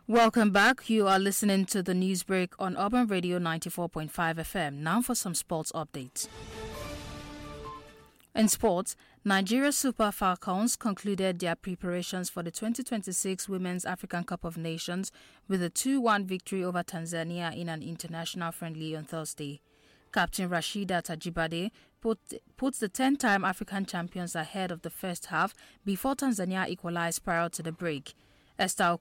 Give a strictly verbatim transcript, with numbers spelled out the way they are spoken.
Welcome back. You are listening to the news break on Urban Radio ninety-four point five F M. Now for some sports updates. In sports, Nigeria Super Falcons concluded their preparations for the twenty twenty-six Women's African Cup of Nations with a two one victory over Tanzania in an international friendly on Thursday. Captain Rasheedat Ajibade put, puts the ten-time African champions ahead of the first half before Tanzania equalized prior to the break. Esther